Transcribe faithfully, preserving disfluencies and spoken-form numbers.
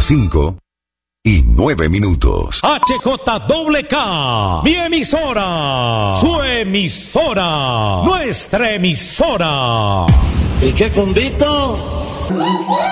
cinco y nueve minutos. H J K, mi emisora, su emisora, nuestra emisora. ¿Y qué, convito?